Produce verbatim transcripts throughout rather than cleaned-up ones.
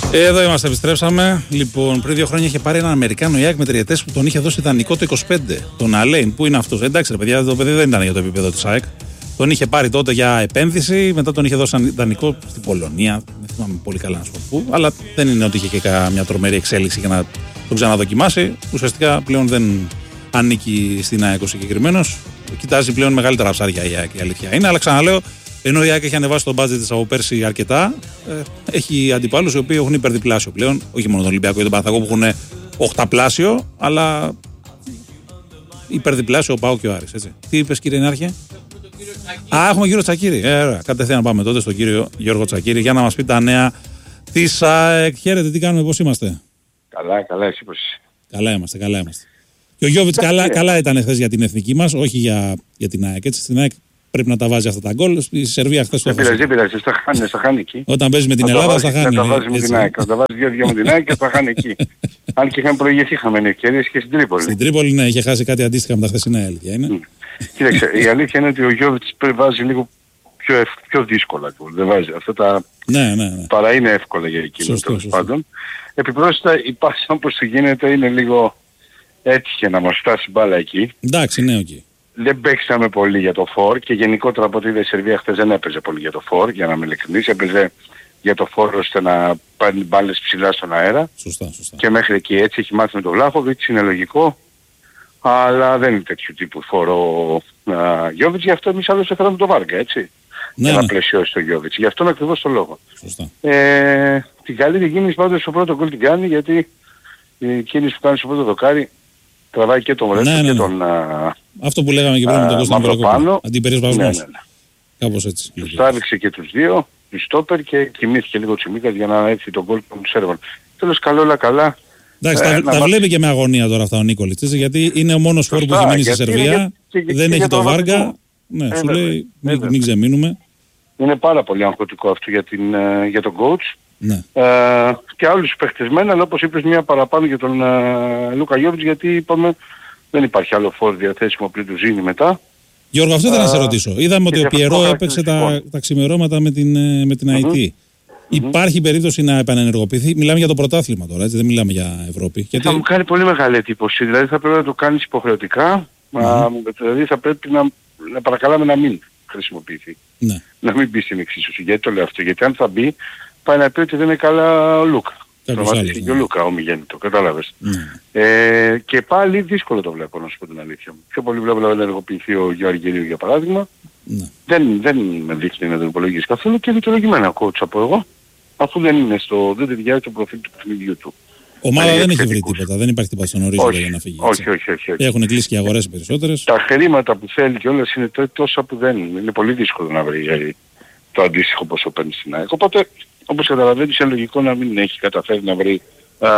Εδώ είμαστε, επιστρέψαμε. Λοιπόν, πριν δύο χρόνια είχε πάρει έναν Αμερικάνο Ιάκ με τριετές που τον είχε δώσει δανεικό το είκοσι πέντε. Τον Αλέιν, πού είναι αυτός? Εντάξει, ρε παιδιά, το παιδί δεν ήταν για το επίπεδο της ΑΕΚ. Τον είχε πάρει τότε για επένδυση, μετά τον είχε δώσει δανεικό στην Πολωνία. Δεν θυμάμαι πολύ καλά να σου πω πού. Αλλά δεν είναι ότι είχε και καμιά τρομερή εξέλιξη για να τον ξαναδοκιμάσει. Ουσιαστικά πλέον δεν ανήκει στην ΑΕΚ ο συγκεκριμένος. Κοιτάζει πλέον μεγαλύτερα ψάρια η ΑΕΚ, η αλήθεια είναι. Αλλά ξαναλέω, ενώ η ΑΕΚ έχει ανεβάσει το μπάτζετ της από πέρσι αρκετά, ε, έχει αντιπάλους οι οποίοι έχουν υπερδιπλάσιο πλέον. Όχι μόνο τον Ολυμπιακό ή τον Παναθηναϊκό που έχουν οχταπλάσιο, αλλά υπερδιπλάσιο ο ΠΑΟΚ και ο Άρης. Έτσι. Τι είπες, κύριε Νάρχε? Α, έχουμε κύριο Τσακίρη. Ε, ωραία. Κατευθείαν πάμε τότε στον κύριο Γιώργο Τσακίρη για να μας πει τα νέα της ΑΕΚ. Χαίρετε, τι κάνουμε, πώς είμαστε? Καλά, καλά, εσύ πώς είσαι? Καλά είμαστε, καλά είμαστε. Και ο Γιώβιτς καλά, καλά ήταν χθες για την εθνική μας, όχι για, για την ΑΕΚ. Έτσι, στην ΑΕΚ πρέπει να τα βάζει αυτά τα γκολ. Η Σερβία χθες το έφερε. Δεν πειράζει, στα χάνει, στα χάνει εκεί. Όταν παίζει με την Ελλάδα, στα χάνει. Να τα βάζει με την ΑΕΚ. Να τα βάζει δύο-δύο με την ΑΕΚ και τα χάνει εκεί. Αν και είχαν προηγηθεί, είχαμε ευκαιρίες και στην Τρίπολη. Στην Τρίπολη, ναι, είχε χάσει κάτι αντίστοιχα με τα χθεσινά, η αλήθεια είναι. Κοίταξε, η αλήθεια είναι ότι ο Γιώβιτς βάζει λίγο πιο, ευ, πιο δύσκολα. Δεν βάζει αυτά τα. Ναι, ναι, ναι. Παρά είναι εύκολα για εκείνο τέλος πάντων. Επιπρόσθετα η πάση όπως το γίνεται είναι λίγο έτυχε να μας φτάσει μπάλα εκεί. Εντάξει, ναι, οκ. Okay. Δεν παίξαμε πολύ για το φορ και γενικότερα από ό,τι είδε η Σερβία χθες δεν έπαιζε πολύ για το φορ, για να είμαι ειλικρινής. Έπαιζε για το φορ ώστε να πάρει μπάλες ψηλά στον αέρα. Σωστά, σωστά. Και μέχρι εκεί έτσι έχει μάθει με τον Βλάχοβιτς, είναι λογικό. Αλλά δεν είναι τέτοιου τύπου φορ ο Γιώβιτς, γι' αυτό εμείς άλλως έφεραμε τον Βάργα, έτσι. Ναι, για ναι. να πλαισιώσει τον Γιώβιτς. Γι' αυτόν ακριβώς τον λόγο. Σωστά. Ε, την καλύτερη κίνηση πάντως στο πρώτο γκολ την κάνει, γιατί η κίνηση που κάνει στο πρώτο δοκάρι τραβάει και τον Ρέτσο ναι, ναι, ναι. και τον α, αυτό που λέγαμε και πριν με τον Κώστα Μαυροπάνο. Αντιπερισπασμός. Ναι, ναι, ναι. Κάπως έτσι. Τους τράβηξε και τους δύο, τους στόπερ και κοιμήθηκε λίγο Τσιμίκας για να έρθει τον γκολ που τους έρβαν. Τέλος καλό όλα καλά. Εντάξει, ε, τα, τα μα... βλέπει και με αγωνία τώρα αυτά ο Νίκολιτς, γιατί είναι ο μόνος φόρ που έχει μείνει στη Σερβία, και, και, δεν και έχει το το Βάργα. Ναι, ε, σου βέβαια, λέει βέβαια. μην, μην ξεμείνουμε. Είναι πάρα πολύ αγχωτικό αυτό για, την, για τον coach. Ναι. Ε, και άλλους παιχτεσμένα, αλλά όπως είπες μια παραπάνω για τον ε, Λούκα Γιώβιτς, γιατί είπαμε δεν υπάρχει άλλο φόρ διαθέσιμο πριν του Ζήνη μετά. Γιώργο, αυτό ήθελα να σε ρωτήσω. Είδαμε ότι ο Πιερό έπαιξε τα, τα ξημερώματα με την, με την mm-hmm. άι τι. Mm-hmm. Υπάρχει περίπτωση να επανενεργοποιηθεί? Μιλάμε για το πρωτάθλημα τώρα, έτσι, δεν μιλάμε για Ευρώπη. Γιατί... Θα μου κάνει πολύ μεγάλη εντύπωση. Δηλαδή θα πρέπει να το κάνεις υποχρεωτικά. Mm-hmm. Α, δηλαδή θα πρέπει να, να παρακαλάμε να μην χρησιμοποιηθεί. Ναι. Να μην μπει στην εξίσωση. Γιατί το λέω αυτό? Γιατί αν θα μπει, πάει να πει ότι δεν είναι καλά ο Λούκα. Τραυματίστηκε και ο Λούκα, ομιγέννητο, κατάλαβες. Ναι. Ε, και πάλι δύσκολο το βλέπω, να σου πω την αλήθεια μου. Πιο πολύ βλέπω να ενεργοποιηθεί ο Γεωργίου για παράδειγμα. Ναι. Δεν, δεν με δείχνει να τον υπολογίσει καθόλου και δικαιολογημένα coach από εγώ, αφού δεν είναι στο, δεν ταιριάζει το προφίλ του παιχνιδιού του. Ομάδα δεν έχει βρει τίποτα, δεν υπάρχει τίποτα στον ορίζοντα για να φύγει. Όχι, όχι, όχι, όχι. Έχουν κλείσει και αγορές περισσότερες. Τα χρήματα που θέλει κιόλας είναι τόσα που δεν είναι. Είναι πολύ δύσκολο να βρει το αντίστοιχο ποσό παίρνει στην ΑΕΚ. Οπότε, όπως καταλαβαίνεις, είναι λογικό να μην έχει καταφέρει να βρει α,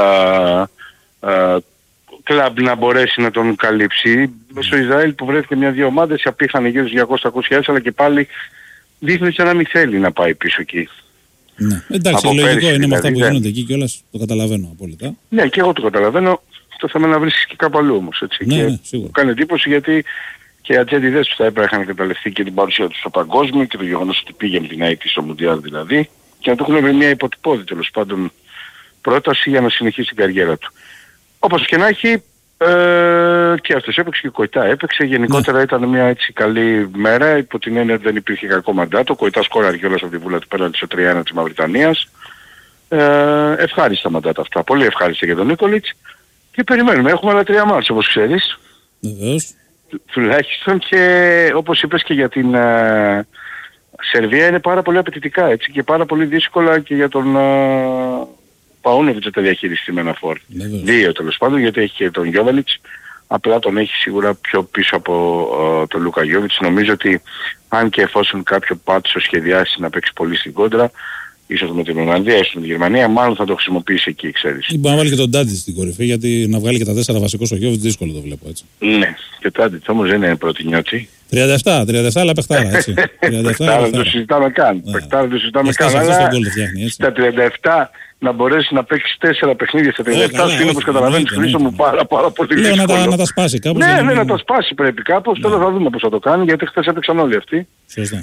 α, κλαμπ να μπορέσει να τον καλύψει. Mm. Στο Ισραήλ που βρέθηκε μια-δύο ομάδες απήχανε γύρω στους διακόσιες χιλιάδες, αλλά και πάλι δείχνει σαν να μην θέλει να πάει πίσω εκεί. Ναι. Εντάξει, από λογικό πέρυσι, είναι με αυτά που δηλαδή, γίνονται εκεί κιόλας, το καταλαβαίνω απόλυτα. Ναι, και εγώ το καταλαβαίνω. Το θέμα να βρίσκεις και κάπου αλλού όμως, έτσι. Ναι, και ναι, σίγουρα. Κάνει εντύπωση γιατί και οι ατζέντιδες του θα έπρεπε να εκμεταλλευτεί και την παρουσία του στο παγκόσμιο και το γεγονός ότι πήγε με την άι τι στο Μουντιάλ δηλαδή, και να του έχουν βρει μια υποτυπώδη τέλος πάντων πρόταση για να συνεχίσει την καριέρα του. Όπως και να έχει, ε, και αυτός έπαιξε και ο Κοϊτά έπαιξε. Γενικότερα ναι. Ήταν μια έτσι καλή μέρα, υπό την έννοια ότι δεν υπήρχε κακό μαντάτο. Ο Κοϊτά σκόραρε κιόλας από τη βούλα του πέραν στο τρία ένα της Μαυριτανίας. Ε, ευχάριστα μαντάτα αυτά. Πολύ ευχάριστα για τον Νίκολιτς. Και περιμένουμε. Έχουμε άλλα τρία μάτς όπως ξέρεις. Βεβαίως. Τουλάχιστον, και όπως είπες και για την uh, Σερβία είναι πάρα πολύ απαιτητικά, έτσι, και πάρα πολύ δύσκολα και για τον uh, Παούνοβιτς να τα διαχειριστεί με ένα φόρ. Δύο τέλος πάντων, γιατί έχει και τον Γιώβελιτς, απλά τον έχει σίγουρα πιο πίσω από uh, τον Λούκα Γιώβιτς. Νομίζω ότι αν και εφόσον κάποιο πάτσο σχεδιάσει να παίξει πολύ στην κόντρα, ίσως με την Ολλανδία, ίσως με τη Γερμανία, μάλλον θα το χρησιμοποιήσει εκεί, ξέρεις. Μπορεί να βάλει και τον Τάντιτς στην κορυφή, γιατί να βγάλει και τα τέσσερα βασικό στο Γιώβιτς δύσκολο το βλέπω, έτσι. Ναι, και ο Τάντιτς όμως δεν είναι πρώτη νιώτη. τριάντα επτά, τριάντα επτά αλλά παιχτάρα, έτσι. Παιχτάρα δεν το συζητάμε καν. Παιχτάρα δεν το συζητάμε καν, αλλά στα τριάντα επτά να μπορέσει να παίξει τέσσερα παιχνίδια στα τριάντα επτά σου είναι, όπως καταλαβαίνεις, Χρήστο μου, πάρα πάρα πολύ δύσκολο. Λέω να τα σπάσει κάπως. Ναι, ναι, να τα σπάσει πρέπει κάπως. Τώρα θα δούμε πώς θα το κάνει, γιατί χθες έπαιξαν όλοι αυτοί. Σωστά.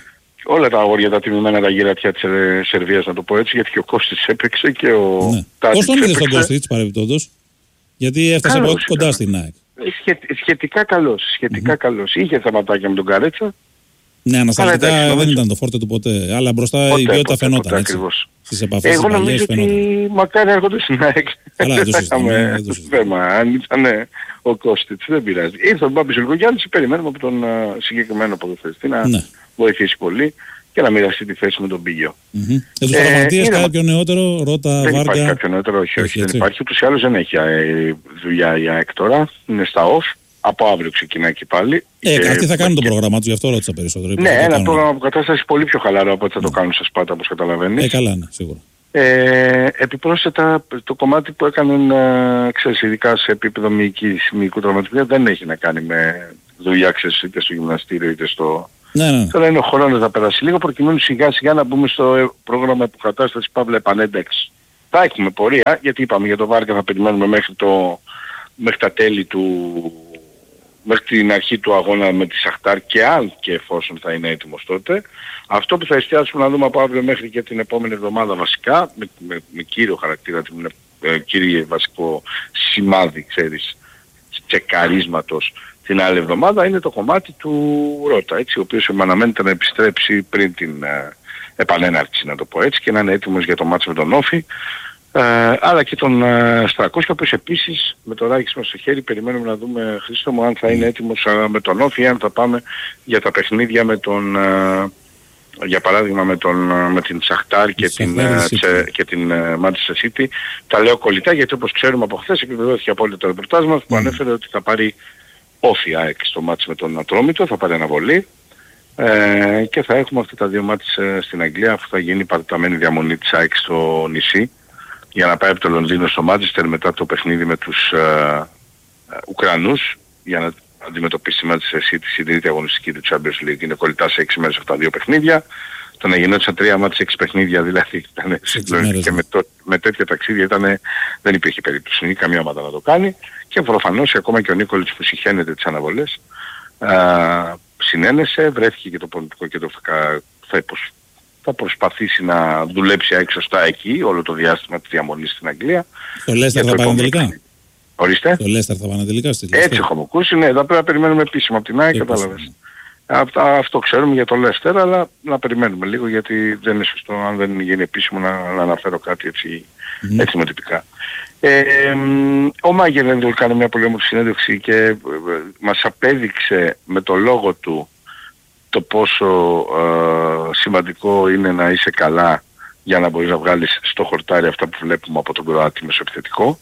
όλα τα αγόρια τα τιμημένα τα γυρατιά της Σερβίας, να το πω έτσι, γιατί και ο Κώστης έπαιξε και ο ναι. Τάδης. Πώς τον είδες τον Κώστης παρεμπιπτόντως? Γιατί έφτασε από κοντά στην ΑΕΚ. Σχε, σχετικά καλός, σχετικά mm-hmm. καλός. Είχε θεματάκια με τον Καρέτσα. Ναι, ανασταλτικά δεν νομίζω... ήταν το φόρτε του ποτέ. Αλλά μπροστά ποτέ, η ποιότητα φαινόταν. Ποτέ, έτσι, στις επαφές. Εγώ νομίζω ότι μακάρι έρχονται στην ΑΕΚ. Καλά, δεν το συζητάμε. Θέμα, αν ήταν ο Κώστης, δεν πειράζει. Ήρθε ο Μπάμπης Λουκογιάννης, περιμένουμε από τον uh, συγκεκριμένο ποδοσφαιριστή να ναι. βοηθήσει πολύ και να μοιραστεί τη θέση με τον Πίγιο. Mm-hmm. Ε, τους παραγματίες κάποιο νεότερο, Ρώτα, δεν Βάρκα. Δεν υπάρχει κάποιο νεότερο, όχι, όχι, δεν υπάρχει. Ούτως ή άλλως δεν έχει δουλειά η ΑΕΚ τώρα, είναι στα off. Από αύριο ξεκινάει και πάλι. Ε, και... αυτοί θα κάνουν και... το πρόγραμμα τους, γι' αυτό ρώτησα περισσότερο. Ναι, ένα κάνουν. Πρόγραμμα αποκατάστασης πολύ πιο χαλαρό από ό,τι θα ναι. το κάνουν στα Σπάτα, όπως καταλαβαίνεις. Ε, καλά, ναι, σίγουρα. Ε, επιπρόσθετα, το κομμάτι που έκαναν, ξέρεις, ειδικά σε επίπεδο μυϊκής, μυϊκού τραυματισμού, δεν έχει να κάνει με δουλειά, ξέρεις, είτε στο γυμναστήριο είτε στο... Ναι, ναι. Τώρα είναι ο χρόνος να περάσει λίγο, προκειμένου σιγά σιγά να μπούμε στο πρόγραμμα αποκατάστασης παύλα επανένταξη. Θα έχουμε πορεία, γιατί είπαμε για το Βάρκα θα περιμένουμε μέχρι, το, μέχρι τα τέλη του... μέχρι την αρχή του αγώνα με τη Σαχτάρ και αν και εφόσον θα είναι έτοιμος τότε. Αυτό που θα εστιάσουμε να δούμε από αύριο μέχρι και την επόμενη εβδομάδα βασικά, με, με, με κύριο χαρακτήρα, με ε, κύριο βασικό σημάδι, ξέρεις, τσεκαρίσματος την άλλη εβδομάδα, είναι το κομμάτι του Ρώτα, έτσι, ο οποίος αναμένεται να επιστρέψει πριν την ε, επανέναρξη, να το πω έτσι, και να είναι έτοιμος για το μάτς με τον Όφη. Uh, αλλά και τον uh, Στρακόσια, όπως επίσης με το ράκι μας στο χέρι περιμένουμε να δούμε, Χρήστο μου, αν θα είναι έτοιμος uh, με τον Όφη ή αν θα πάμε για τα παιχνίδια με τον, uh, για παράδειγμα με, τον, uh, με την Σαχτάρ και την, uh, τσε, και την uh, Manchester City. Τα λέω κολλητά γιατί όπως ξέρουμε από χθες επιβεβαιώθηκε απόλυτα το ρεπορτάζ μας που mm. ανέφερε ότι θα πάρει Όφη ΑΕΚ στο μάτς με τον Ατρόμητο, θα πάρει αναβολή. Uh, και θα έχουμε αυτά τα δύο μάτς uh, στην Αγγλία, αφού θα γίνει παραταμένη διαμονή της ΑΕΚ στο νησί, για να πάει από το Λονδίνο στο Μάντσεστερ μετά το παιχνίδι με τους uh, uh, Ουκρανούς, για να αντιμετωπίσει τη Manchester City στην τρίτη αγωνιστική του Champions League. Είναι κολλητά σε έξι μέρες αυτά τα δύο παιχνίδια. Το να γινόντουσαν τρία μάτς σε έξι παιχνίδια δηλαδή ήταν συγκλονιστικό και με, το, με τέτοια ταξίδια ήταν, δεν υπήρχε περίπτωση καμία ομάδα να το κάνει. Και προφανώς ακόμα και ο Νίκολιτς που συχαίνεται τις αναβολές uh, συνένεσε, βρέθηκε και το πολιτικό και το θα υποσ... θα προσπαθήσει να δουλέψει έξω σωστά εκεί όλο το διάστημα της διαμονής στην Αγγλία. Το Λέστερ θα πάνε τελικά. Ορίστε. Το Λέστερ θα πάνε τελικά στη Λέστερ. Έτσι έχουμε ακούσει, ναι, θα πρέπει να περιμένουμε επίσημα από την ΑΕΚ, κατάλαβες. Αυτό ξέρουμε για το Λέστερ, αλλά να περιμένουμε λίγο γιατί δεν είναι σωστό αν δεν γίνει επίσημο να, να αναφέρω κάτι έτσι, mm. έτσι μοτυπικά. Ε, ε, ο Μάγερ κάνει μια πολύ όμορφη συνέντευξη και ε, μας απέδειξε με το λόγο του το πόσο ε, σημαντικό είναι να είσαι καλά για να μπορείς να βγάλεις στο χορτάρι αυτά που βλέπουμε από τον Κροάτι μεσοεπιθετικό.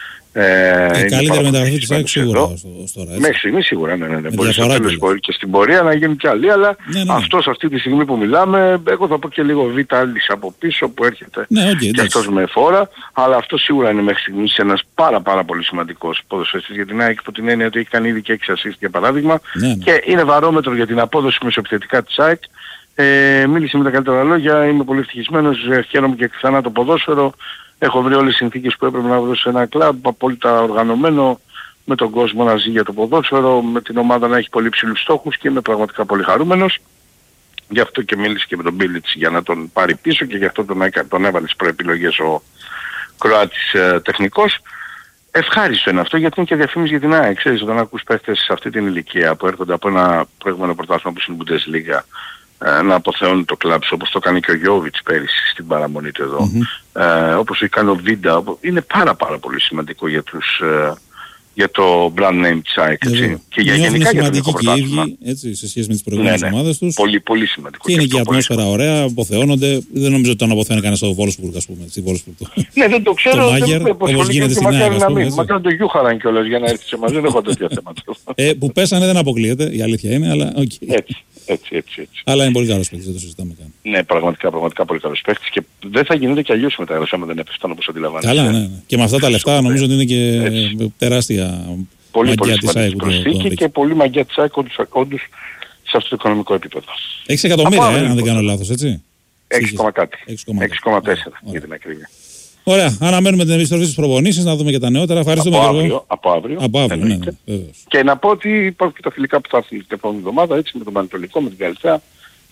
Ε, η καλύτερη μεταγραφή της ΑΕΚ σίγουρα ως τώρα. Μέχρι στιγμή σίγουρα, ναι, ναι, ναι. Μπορεί στο τέλος μπορεί και στην πορεία να γίνει κι άλλη, αλλά ναι, ναι. αυτός αυτή τη στιγμή που μιλάμε, εγώ θα πω και λίγο β' άλλης από πίσω που έρχεται ναι, okay, και αυτός με φόρα, αλλά αυτό σίγουρα είναι μέχρι στιγμής ένας πάρα πάρα πολύ σημαντικός ποδοσφαιριστής για την ΑΕΚ, από την έννοια ότι έχει κάνει ήδη και έξι ασίστ για παράδειγμα ναι, ναι. και είναι βαρόμετρο για την απόδοση μεσοεπιθετικά της ΑΕΚ. Ε, μίλησε με τα καλύτερα λόγια, είμαι πολύ ευτυχισμένος, χαίρομαι και ξανά το ποδόσφαιρο. Έχω βρει όλες τις συνθήκες που έπρεπε να βρω σε ένα κλαμπ, απόλυτα οργανωμένο, με τον κόσμο να ζει για το ποδόσφαιρο, με την ομάδα να έχει πολύ ψηλούς στόχους και είμαι πραγματικά πολύ χαρούμενος. Γι' αυτό και μίλησε και με τον Μπίλιτς για να τον πάρει πίσω και γι' αυτό τον, τον έβαλε στις προεπιλογές ο Κροάτης ε, τεχνικός. Ευχάριστο είναι αυτό γιατί είναι και διαφήμιση για την ΑΕΚ. Ξέρεις, όταν ακούς παίχτες σε αυτή την ηλικία που έρχονται από ένα προηγούμενο πρωτάθλημα που είναι η Bundesliga, να αποθεώνει το κλαμπ όπως το κάνει και ο Γιώβιτς πέρυσι στην παραμονή του εδώ, mm-hmm. ε, όπως το κάνει ο Βίντα, είναι πάρα πάρα πολύ σημαντικό για, τους, ε, για το brand name της ΑΕΚ, έτσι. Και για γενικά για το πρωτάθλημα. Έτσι, σε σχέση με τις προηγούμενες ναι, ναι. ομάδες τους. Πολύ, πολύ σημαντικό. Και, και είναι και η ατμόσφαιρα ωραία, αποθεώνονται. Δεν νομίζω ότι τον αποθεώνει κανένας στο Wolfsburg, ας πούμε. Στη Wolfsburg. Ναι, δεν το ξέρω. Το Μάγερ, όπως γίνεται στην ΑΕΚ, ας πούμε. Μακάρι το Γιούχαραν κιόλας για να έρθει σε μαζί, δεν έχω τέτοια θέματα. ε, που πέσανε δεν αποκλείεται, η αλήθεια είναι, αλλά οκ. Okay. Έτσι. Έτσι, έτσι, έτσι. Αλλά είναι πολύ καλός παίκτης, δεν το συζητάμε καν. Ναι, πραγματικά, πραγματικά πολύ καλός παίκτης και δεν θα γινόταν και αλλιώς μεταγραφές άμα δεν έπεφταν όπως αντιλαμβάνεσαι. Καλά, ναι, ναι. Και με αυτά τα λεφτά νομίζω ότι είναι και έτσι. τεράστια πολύ, μαγιά της ΑΕΚ. Προσθήκη και πολύ μαγιά της ΑΕΚ όντως σε αυτό το οικονομικό επίπεδο. έξι εκατομμύρια, ε, αν δεν κάνω λάθος, έτσι. έξι κόμμα κάτι. έξι κόμμα τέσσερα για την ακρίβεια. Ωραία, αναμένουμε την επιστροφή στις προπονήσεις, να δούμε και τα νεότερα. Ευχαριστούμε από Γιώργο. Αύριο, από αύριο. Από αύριο, ναι, ναι, και να πω ότι υπάρχουν και τα φιλικά που θα έρθουν την επόμενη εβδομάδα, έτσι, με τον Πανετολικό, με την Καλυθέα.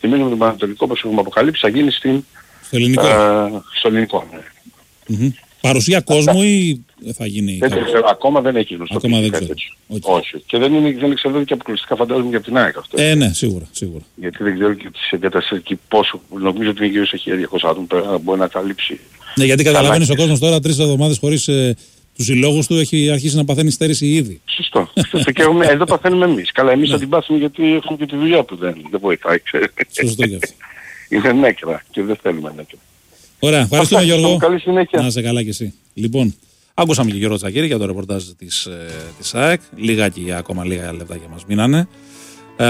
θυμίζω με τον Πανατολικό, όπως έχουμε αποκαλύψει, θα γίνει στην, στο ελληνικό. Ε, στο ελληνικό, ναι. Mm-hmm. Παρουσία κόσμου ή θα γίνει... Δεν ξέρω, ακόμα δεν έχει γνωστό. Ακόμα δεν ξέρω. Okay. Όχι. Και δεν, είναι, δεν εξαρτάται και αποκλειστικά φαντάζομαι για την ΑΕΚ αυτό. Ε, ναι, σίγουρα, σίγουρα. Γιατί δεν ξέρω και τις εγκαταστάσεις εκεί πόσο, νομίζω ότι είναι γύρω σε χίλια διακόσια άτομα πέρα μπορεί να καλύψει. Ναι, γιατί καταλαβαίνεις ο κόσμος τώρα τρεις εβδομάδες χωρίς ε, τους συλλόγους του έχει αρχίσει να παθαίνει στέρηση ήδη. Σωστό. Σωστό. Και έχουμε, εδώ παθαίνουμε εμείς. Καλά, εμείς θα την πάθουμε γιατί έχουμε και τη δουλειά που δεν, δεν βοηθάει. Σωστό και αυτό. Είναι νέκρα και δεν θέλουμε νέκρα. Ωραία, ευχαριστούμε Γιώργο. Καλή συνέχεια. Να είσαι καλά κι εσύ. Λοιπόν, άκουσαμε και Γιώργο Τσακίρη για το ρεπορτάζ της, ε, της ΑΕΚ. Λίγα και ακόμα λίγα λεπτάκια μας μείνανε. Ε,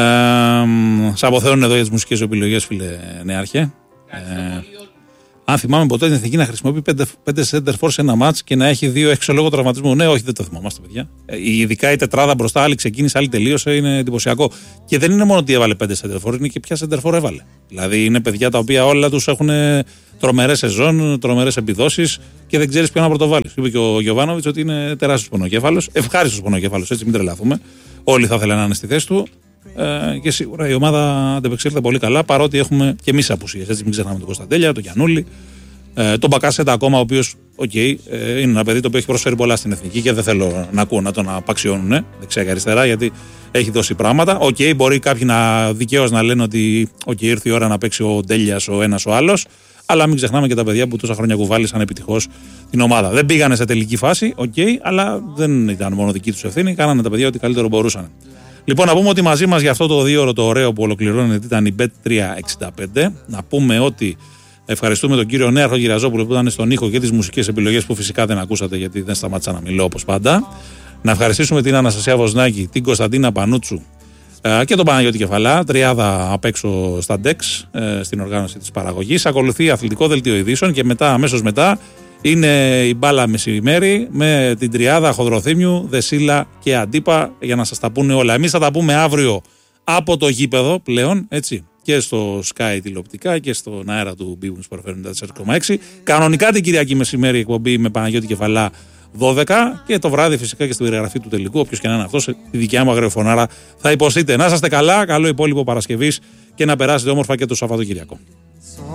σε αποθεώνουν εδώ για τις μουσικές επιλογές, φίλε Νεάρχε. Ε, αν θυμάμαι ποτέ την Εθνική να χρησιμοποιεί πέντε, πέντε center for σε ένα μάτς και να έχει δύο έξω λόγω τραυματισμού. Ναι, όχι, δεν το θυμάμαστε, παιδιά. Ε, ειδικά η τετράδα μπροστά, άλλη ξεκίνησε, άλλη τελείωσε, είναι εντυπωσιακό. Και δεν είναι μόνο ότι έβαλε πέντε center for, είναι και ποια center for έβαλε. Δηλαδή είναι παιδιά τα οποία όλα τους έχουν τρομερές σεζόν, τρομερές επιδόσεις και δεν ξέρεις ποιον να πρωτοβάλεις. Είπε και ο Γιοβάνοβιτς ότι είναι τεράστιος πονοκέφαλος, ευχάριστος πονοκέφαλος, έτσι μην τρελαθούμε. Όλοι θα ήθελαν να είναι στη θέση του. Ε, και σίγουρα η ομάδα αντεπεξήλθε πολύ καλά, παρότι έχουμε και εμείς απουσίες. Έτσι, μην ξεχνάμε τον Κωνσταντέλια, τον Γιαννούλη, ε, τον Μπακάσετα ακόμα, ο οποίος okay, ε, είναι ένα παιδί το οποίο έχει προσφέρει πολλά στην εθνική και δεν θέλω να ακούω να τον απαξιώνουν ε, δεξιά και αριστερά, γιατί έχει δώσει πράγματα. Οκ, okay, μπορεί κάποιοι να δικαίως να λένε ότι okay, ήρθε η ώρα να παίξει ο Ντέλιας, ο ένας ο άλλος. Αλλά μην ξεχνάμε και τα παιδιά που τόσα χρόνια κουβάλισαν επιτυχώς την ομάδα. Δεν πήγανε σε τελική φάση, οκ, okay, αλλά δεν ήταν μόνο δική τους ευθύνη. Κάνανε τα παιδιά ό,τι καλύτερο μπορούσαν. Λοιπόν, να πούμε ότι μαζί μας για αυτό το δύο ώρο το ωραίο που ολοκληρώνεται ήταν η μπετ τριακόσια εξήντα πέντε. Να πούμε ότι ευχαριστούμε τον κύριο Νέαρχο Γυραζόπουλο που ήταν στον ήχο και τις μουσικές επιλογές που φυσικά δεν ακούσατε γιατί δεν σταμάτησα να μιλώ όπως πάντα. Να ευχαριστήσουμε την Αναστασία Βοσνάκη, την Κωνσταντίνα Πανούτσου και τον Παναγιώτη Κεφαλά, τριάδα απ' έξω στα ντεξ στην οργάνωση της παραγωγής. Ακολουθεί αθλητικό δελτίο ειδήσεων και μετά, αμέσως μετά, είναι η μπάλα μεσημέρι με την τριάδα Χοδροθύμιου, Δεσίλα και Αντίπα για να σας τα πούνε όλα. Εμείς θα τα πούμε αύριο από το γήπεδο πλέον, έτσι, και στο Sky τηλεοπτικά και στον αέρα του Big Wings Sport ενενήντα τέσσερα κόμμα έξι. Κανονικά την Κυριακή μεσημέρι εκπομπή με Παναγιώτη Κεφαλά δώδεκα και το βράδυ φυσικά και στην περιγραφή του τελικού, όποιος και να είναι αυτός, τη δικιά μου αγριοφωνάρα θα υποστείτε. Να είσαστε καλά, καλό υπόλοιπο Παρασκευής και να περάσετε όμορφα και το Σαββατοκυριακό.